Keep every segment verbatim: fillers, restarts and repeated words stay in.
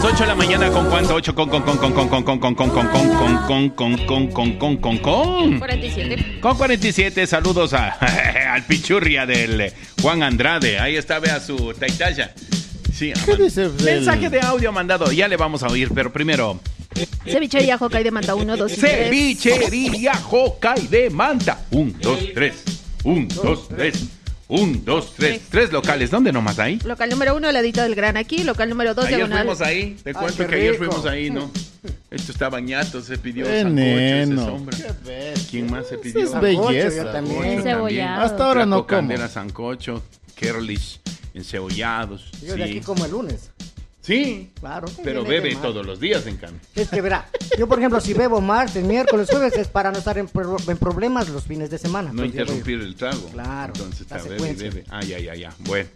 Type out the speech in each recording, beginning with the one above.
ocho de la mañana con cuánto, ocho con con con con con con con con con con con con con con con con con con cuarenta y siete. Con cuarenta y siete, saludos a al pichurria del Juan Andrade. Ahí está, vea su taitalla. Sí, ¿Qué dice? mensaje de audio mandado, ya le vamos a oír, pero primero. Cevichería Hokkaido Manta uno, dos, tres. Cevichería Hokkaido Manta. Un, dos, tres. Un, dos, tres. Un, dos, tres. Tres locales. ¿Dónde nomás hay? Local número uno, ladito del Gran aquí. Local número dos, Ayer diagonal. fuimos ahí. Te Ay, cuento qué que ayer rico. fuimos ahí, ¿no? Esto está bañato, se pidió Qué sancocho, ese neno. sombra. Qué bestia. ¿Quién más se Eso pidió? es Sancocho, belleza. yo también. también. Encebollado. Hasta ahora no Plato como. candela, sancocho, kerlish, encebollados. Yo de aquí Sí, como el lunes. sí, Claro. pero Viene de bebe mar. todos los días, en cambio. Es que verá, yo por ejemplo si bebo martes, miércoles, jueves es para no estar en, pro- en problemas los fines de semana. No Pues yo voy- interrumpir el trago. Claro, Entonces está la bebe, secuencia. bebe. Ah, ya, ya, ya. Bueno.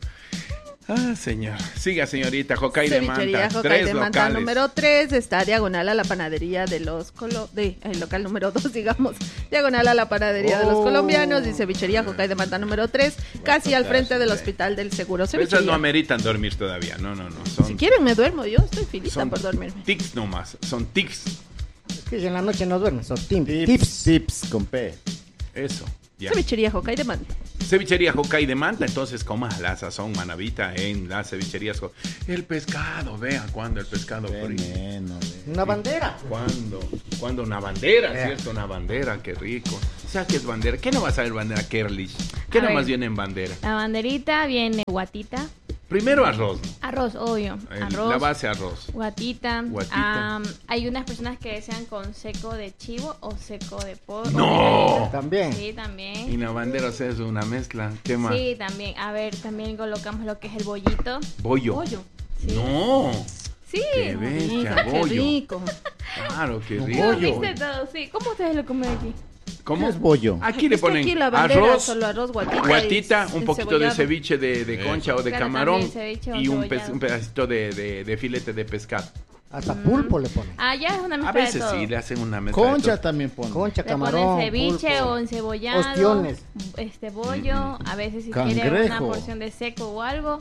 Ah, señor. Siga, señorita. Hokkaido Cevichería Manta. Hokkaido Tres Manta locales. número tres, está diagonal a la panadería de los colo de el local número dos, digamos, diagonal a la panadería de los Oh. colombianos, y Cevichería Hokkaido Manta número tres, casi al frente del Hospital del Seguro. Pero esas no Cevichería. ameritan dormir todavía. No, no, no. Son, Si quieren me duermo, yo estoy filita son por dormirme. tics nomás. Son tics. Es que en la noche no duermes, son tim- Tips, tips. tips con P. Eso. Ya. Cevichería Hokkaido Manta. Cevichería Hokkaido Manta, entonces coma la sazón manavita en las cevicherías. Ho- El pescado, vea cuando el pescado Qué frío. neno, ve. Una bandera. Cuando, cuando una bandera, Vea. ¿cierto? Una bandera, qué rico. ¿Sabes qué es bandera? ¿Qué no va a saber bandera, Kerlish? ¿Qué A nomás ver. viene en bandera? La banderita viene guatita, Primero arroz, ¿no? arroz, obvio, El- arroz, la base arroz. guatita. Guatita. am, hay unas personas que desean con seco de chivo o seco de pollo. ¡No! También. Sí, Y también. la bandera o sea, es una mezcla. ¿Qué más? Sí, también. A ver, también colocamos lo que es el bollito. Bollo. Bollo. Sí. No. Sí. Qué bestia, Hija, qué bollo. rico. Claro, qué Un rico. Lo bollo. viste todo, sí. ¿Cómo ustedes lo comen aquí? ¿Cómo? ¿Qué es bollo? Aquí le Es que ponen aquí la bandera arroz, solo arroz, guatita, guatita, y un poquito de encebollado. ceviche de, de concha o de Claro, camarón también ceviche o y un, pez- encebollado. un pedacito de, de- de filete de pescado. Hasta pulpo le ponen. Ah, ya es una mezcla A veces de todo. sí le hacen una mezcla. de Concha todo. también pone. Concha, Le camarón, ponen ceviche pulpo. o encebollado, ostiones. este bollo, a veces si quieren una Cangrejo. porción de seco o algo,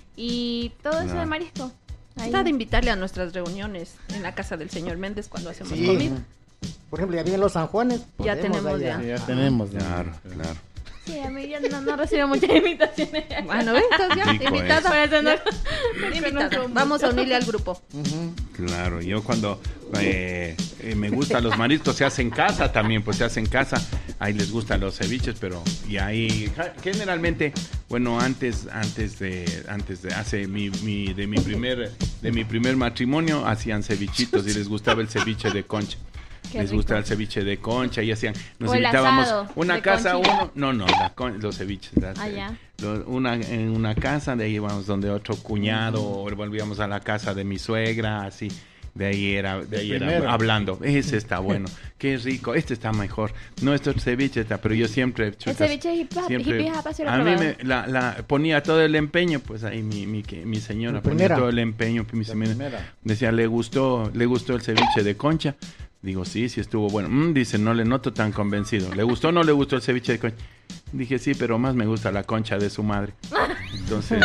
y todo eso No. de marisco. Ahí. Está de invitarle a nuestras reuniones en la casa del señor Méndez cuando hacemos Sí. comida. Por ejemplo, ya vienen los San Juanes. Ya podemos tenemos ahí ya. Sí, ya tenemos. ya. Claro, claro. Sí, a mí ya no, no recibo muchas invitaciones. Bueno, ¿ves? Entonces ya, Rico, invitada. Por eso no- Ya, invitada. conozco Vamos a unirle al grupo. Claro, yo cuando eh, eh, me gustan los mariscos, se hace en casa también, pues se hace en casa. Ahí les gustan los ceviches, pero y ahí ja- generalmente, bueno, antes, antes de, antes de hace mi, mi, de mi primer, de mi primer matrimonio hacían cevichitos y les gustaba el ceviche de concha. Qué Les rico. gusta el ceviche de concha y hacían, nos O el invitábamos asado una de casa conchita. uno, no, no, la con- los ceviches, las, Ah, eh, ya. lo- una en una casa, de ahí íbamos donde otro cuñado, o volvíamos a la casa de mi suegra, así. De ahí era, de ahí era primero. hablando. Ese está bueno, qué rico, este está mejor. No, este ceviche está, pero yo siempre. El chutas, ceviche de hip- siempre- hippie japa, sí lo he a mí probado. me la, la ponía todo el empeño, pues ahí mi, mi, que- mi señora La ponía primera. todo el empeño. Mi La señora primera. decía, le gustó, le gustó el ceviche de concha. Digo, sí, sí estuvo bueno. Mm, dice, no le noto tan convencido. ¿Le gustó o no le gustó el ceviche de concha? Dije, sí, pero más me gusta la concha de su madre. Entonces,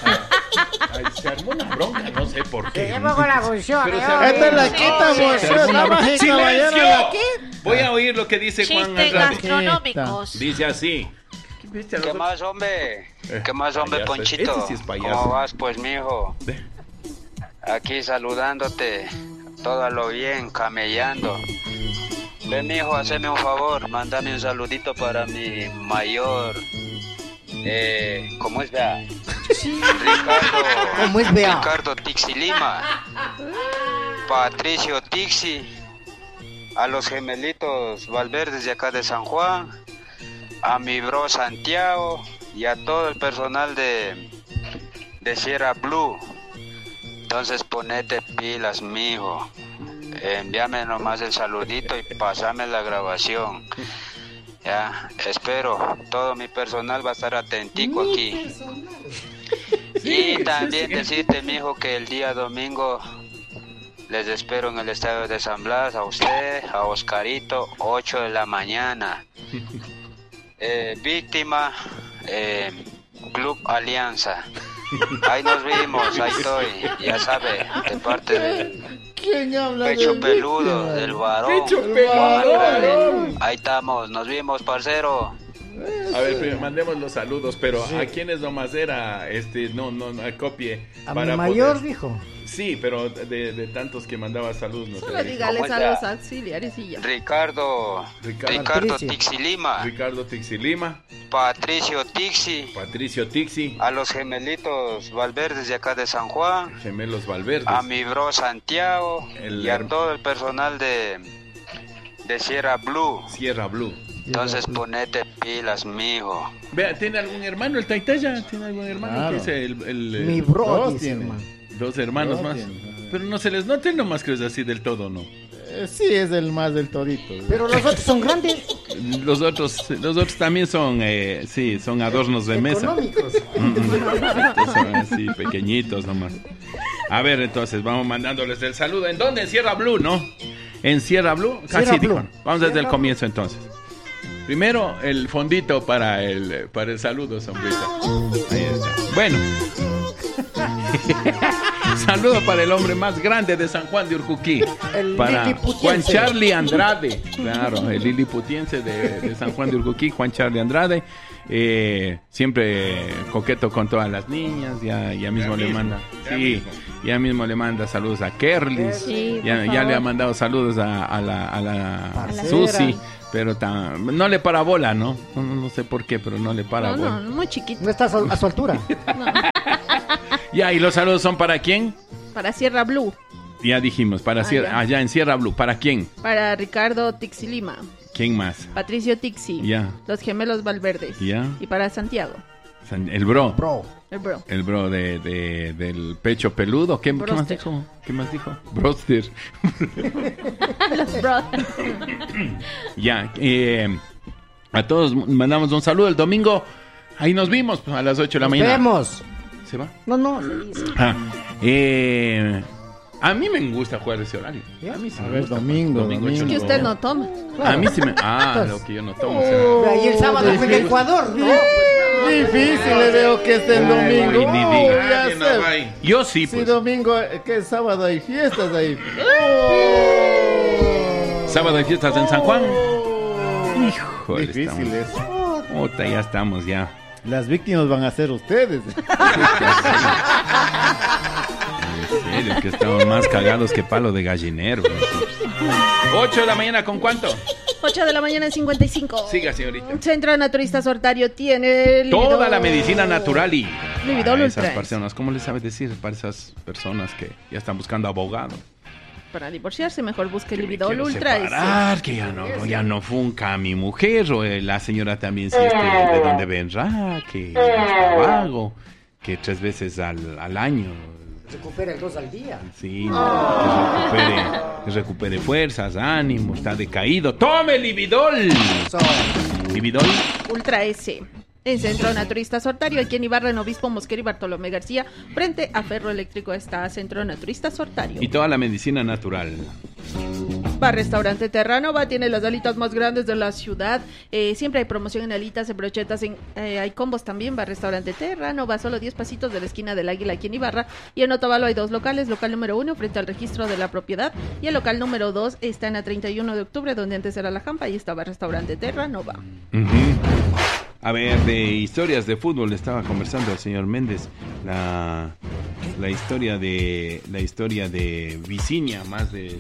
ay, se armó una bronca, no sé por qué. Ya pongo la función. Pero eh, se hombre. Esta es la Sí, quita, sí, vos. se armó una Damas bronca. y caballeros, la ¡Silencio! Voy a oír lo que dice Juan Chistes Andrade. gastronómicos. Dice así. ¿Qué viste a ¿Qué los más, hombre? Eh, ¿Qué más, hombre, payaso. Ponchito? Este sí es payaso. ¿Cómo vas, pues, mijo? otros? Aquí saludándote. Todo lo bien, camellando. Ve, mijo, haceme un favor. Mándame un saludito para mi mayor... Eh, ¿cómo es, vea? Ricardo... ¿Cómo es, vea? Ricardo Tixi Lima. Patricio Tixi. A los gemelitos Valverdes de acá de San Juan. A mi bro Santiago. Y a todo el personal de... de Sierra Blue. Entonces ponete pilas, mijo. Envíame nomás el saludito y pasame la grabación. Ya, espero. Todo mi personal va a estar atentico aquí. Y también decirte, mijo, que el día domingo les espero en el estadio de San Blas, a usted, a Oscarito, ocho de la mañana. Eh, víctima, eh, Club Alianza. Ahí nos vimos, ahí estoy. Ya sabe, de parte del ¿Quién habla pecho de peludo, víctima? del varón. Pecho Juan peludo. McLaren. Ahí estamos, nos vimos, parcero. A ver, primero mandemos los saludos, pero ¿a quiénes nomás era? Este, no, no, no, copie. A para mi mayor poder- dijo. Sí, pero de, de tantos que mandaba saludos, no Solo sé. dígales ¿Cómo a está? los auxiliares y ya. Ricardo, Ricardo. Ricardo Patricio. Tixi Lima, Ricardo Tixi Lima, Patricio Tixi, Patricio Tixi, a los gemelitos Valverdes de acá de San Juan, Gemelos Valverdes. a mi bro Santiago El y a herm- todo el personal de, de Sierra Blue. Sierra Blue. Entonces ponete pilas, mijo. Vea, ¿tiene algún hermano el Taitaya? ¿Tiene algún hermano? Claro. Que es el, el, eh, Mi bro, Dos dice, tiene. hermano. Dos hermanos Dos más. tiene, ajá. Pero no se les nota nomás que es así del todo, ¿no? Eh, sí, es el más del todito. Pero los otros son grandes, Los otros, los otros también son, eh, sí, son adornos de mesa. económicos. Estos son así, pequeñitos nomás. A ver, entonces, vamos mandándoles el saludo. ¿En dónde? En Sierra Blue, ¿no? En Sierra Blue. Sierra Casi Blue. dijo. Vamos desde el Sierra comienzo entonces. Primero, el fondito para el, para el saludo, sombrita. Ahí está. Bueno. Saludo para el hombre más grande de San Juan de Urcuquí. El Para Juan liliputiense. Charlie Andrade. Claro, el liliputiense de, de San Juan de Urcuquí, Juan Charlie Andrade. Eh, siempre coqueto con todas las niñas. Ya, ya mismo le manda. Sí, ya mismo le manda saludos a Kerlis. Sí, ya, por ya le ha favor. mandado saludos a, a la, a la Parcera. Susi. Pero ta- no le para bola, ¿no? ¿no? No sé por qué, pero no le para No, bola. no, muy chiquito. No estás a, a su altura. Ya, ¿y los saludos son para quién? Para Sierra Blue, Ya dijimos, para Ah, Sierra, ya. allá en Sierra Blue. ¿Para quién? para Ricardo Tixi Lima, ¿Quién más? Patricio Tixi, Ya. los gemelos Valverdes Ya. y para Santiago, San- El bro. Bro. el bro. El bro de, de- del pecho peludo. ¿Qué, ¿qué más Broster. dijo? ¿Qué más dijo? Broster. Los bro. Ya. eh, a todos mandamos un saludo. El domingo, ahí nos vimos pues, a las ocho de la Nos mañana. vemos. ¿Se va? No, no, se dice. Ah, eh, a mí me gusta jugar ese horario. ¿Ya? A mí sí A me ver, gusta. domingo, domingo. ocho, Que no. usted no toma. A mí sí me... Ah, Pues- lo que yo no tomo. o sea. Y el sábado fue en Ecuador, ¿no? Difícil le veo que esté el domingo. Ay, ni Oh, diga. ya Nadie no sé. va ahí. Yo sí, Sí, pues. domingo, eh, que es sábado hay fiestas ahí. Sábado de fiestas en San Juan. Oh. Híjole, Difícil estamos- es. Puta, ya estamos, ya. Las víctimas van a ser ustedes. En serio, que estamos más cagados que palo de gallinero. ocho de la mañana, ¿con cuánto? ocho de la mañana en cincuenta y cinco. Siga, señorita. Centro Naturista Sortario tiene Lividol. Toda la medicina natural y Lividol a esas Ultra. personas, ¿cómo les sabe decir para esas personas que ya están buscando abogado? Para divorciarse, mejor busque Que me Lividol quiero Ultra. separar, que ya no, ya no funca a mi mujer, o eh, la señora también si este, de dónde vendrá, que está vago, que tres veces al, al año, Recupera el dos al día. sí, que recupere, que recupere fuerzas, ánimo, está decaído. ¡Tome Lividol! So, Lividol, Ultra S. En Centro Naturista Sortario, aquí en Ibarra, en Obispo Mosquera y Bartolomé García, frente a Ferro Eléctrico está Centro Naturista Sortario. y toda la medicina natural. Bar Restaurante Terranova tiene las alitas más grandes de la ciudad. Eh, siempre hay promoción en alitas, en brochetas, en, eh, hay combos también. Bar Restaurante Terranova, solo diez pasitos de la esquina del Águila aquí en Ibarra. Y en Otavalo hay dos locales. Local número uno frente al registro de la propiedad. Y el local número dos está en la treinta y uno de octubre, donde antes era la Jampa. Y estaba Restaurante Terranova. Ujú. A ver, de historias de fútbol estaba conversando el señor Méndez la, la historia de la historia de Viciña, más de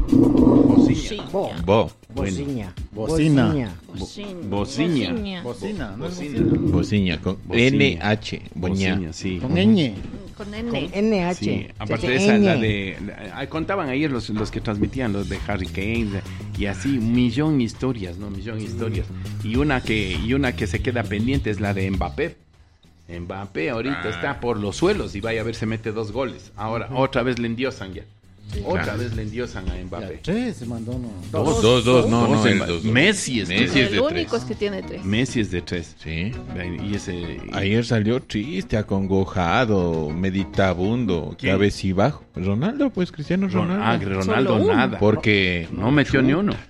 Bociña. Bo. Bo, Bociña. Bocina. Bocina. Bociña. Bocina, ¿no? Bocina. Bociña, con Bociña. N H, Bociña, Boña. sí. Con ñ. Con Con N. N H. Sí, aparte Se de dice esa, la N. de... la- ah, contaban ayer los, los que transmitían, los de Harry Kane, y así, un millón de historias, ¿no? Un millón de historias. Y una, que, y una que se queda pendiente es la de Mbappé. Mbappé ahorita Ah. está por los suelos y vaya a ver, se mete dos goles. Ahora, otra vez le endiosan ya. Otra claro. vez le endiosan a Ya, Mbappé. tres se mandó uno. Dos, dos, dos, no, Dos no, de el Ma- dos, dos. Messi es de Messi tres. es de El tres. único es que tiene tres. Messi es de tres. Sí. Y ese... Ayer salió triste, acongojado, meditabundo, ¿Quién? cabecibajo. Ronaldo, pues, Cristiano Ron- Ronaldo. ah, Ronaldo Solo uno. nada. Porque No metió ni uno.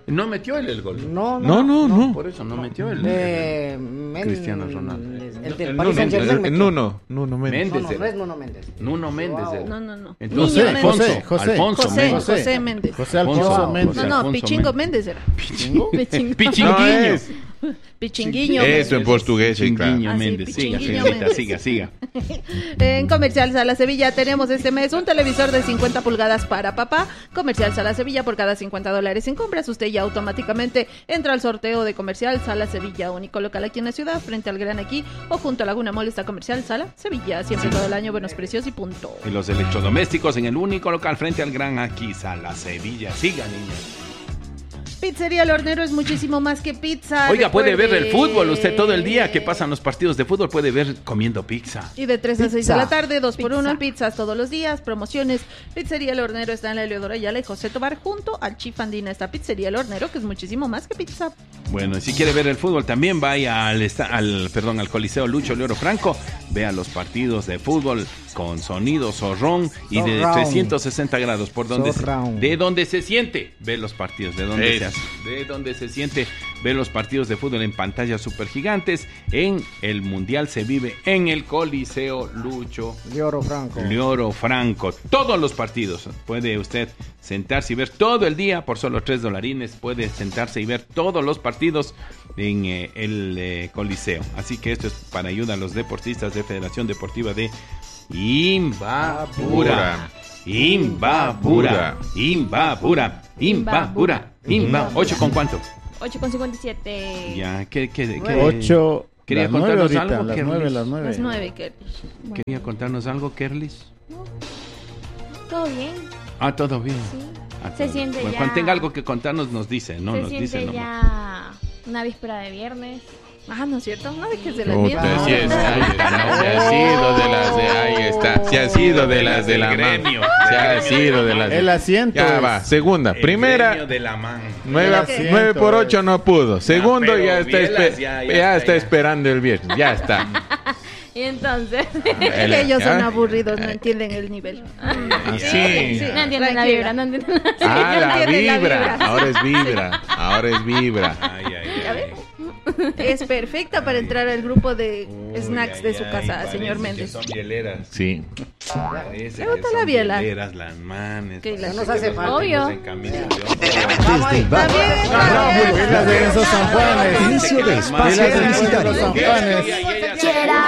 No metió él el gol. No, No, no, no. Por eso no metió el, Eh, el- Men- Cristiano Ronaldo. El del El Paris Saint Germain. Nuno, Nuno, Nuno Méndez. Méndez. No, no, no es Nuno Méndez. Nuno Méndez. Wow. era. No, no, no. Entonces, Niño Alfonso, Méndez. José, Alfonso José, Méndez. José Méndez. José Alfonso Alfonso, Méndez. No, no, Alfonso Pichingo Méndez. Méndez era. ¿Pichingo? Pichingo. Pichinguinho. No es. Pichinguiño. Eso en portugués, sí, claro. Pichinguinho Ah, sí, Méndez. Siga, Pichinguinho señorita, Méndez. siga, siga. En Comercial Sala Sevilla tenemos este mes un televisor de cincuenta pulgadas para papá. Comercial Sala Sevilla, por cada cincuenta dólares en compras, usted ya automáticamente entra al sorteo de Comercial Sala Sevilla, único local aquí en la ciudad, frente al Gran Aquí o junto a Laguna Mall está Comercial Sala Sevilla, siempre todo el año, buenos precios y punto. Y los electrodomésticos en el único local frente al Gran Aquí, Sala Sevilla. Siga, niña. Pizzería El Hornero es muchísimo más que pizza. Oiga, puede ver recuerde. el fútbol. Usted todo el día que pasan los partidos de fútbol puede ver comiendo pizza. Y de tres a seis Pizza. de la tarde, dos por Pizza. uno en pizzas todos los días, promociones. Pizzería El Hornero está en la Eleodoro Ayala y José Tobar junto al Chifandina. Está Pizzería El Hornero, que es muchísimo más que pizza. Bueno, y si quiere ver el fútbol también vaya al, esta- al perdón al Coliseo Lucho Leoro Franco, vea los partidos de fútbol con sonido zorrón y de Surround. trescientos sesenta grados por donde se, Surround. de donde se siente ve los partidos, de donde Eso. se hace, de donde se siente ve los partidos de fútbol en pantallas super gigantes. En el Mundial se vive en el Coliseo Lucho De Oro Franco. Leoro Franco. Todos los partidos. Puede usted sentarse y ver todo el día por solo tres dolarines. Puede sentarse y ver todos los partidos en eh, el eh, Coliseo. Así que esto es para ayuda a los deportistas de Federación Deportiva de Imbabura. Imbabura. Imbabura. Imbabura. Imba. ¿Ocho con cuánto? ocho con cincuenta y siete. Ya, ¿qué, qué, qué? Ocho. Quería Las nueve contarnos ahorita, algo, las Kerlis. nueve, las nueve. Las nueve, que ¿Quería contarnos algo, Kerlis? Todo bien. Ah, todo bien. Sí. Ah, Se todo siente bien. Bueno, ya- Cuando tenga algo que contarnos, nos dice. No, Se nos siente dice. No. ya una víspera de viernes. Ah, ¿no es cierto? No dejes de la Puta, mierda. sí es, ahí está, no, se ha sido de las de, ahí está, se ha sido de las de la Del man, gremio, se del ha gremio sido de de la las El asiento. ya es- va, segunda, El primera, gremio de la man. nueve, El asiento nueve por ocho es- no pudo, segundo pero ya está, Bielas espe- ya- ya, ya está, está ya. esperando el viernes, ya está. Y entonces. Es que ellos son ¿Ya? aburridos, no entienden el nivel. Así. No entienden la Tranquila. vibra, no entienden la Ah, ya la entienden la vibra, vibra. ahora es vibra, ahora es vibra. Ay, ay, ¿Ya ay. ves? Es perfecta para entrar al grupo de Uy, snacks ay, de su ay, casa, parece señor que Méndez. Son bieleras. Sí. Parece ¿Le que gusta son la biela? bieleras las manes. Que la- Ya nos hace falta. Obvio. En camisa de hombre. Vamos ahí. También, Las de esos San Juanes. Inicio de espacio Las de publicitario. los San Juanes. Ella- ella- ella-